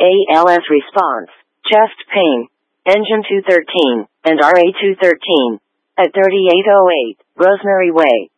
ALS response, chest pain, engine 213, and RA 213. At 3808 Rosemary Way,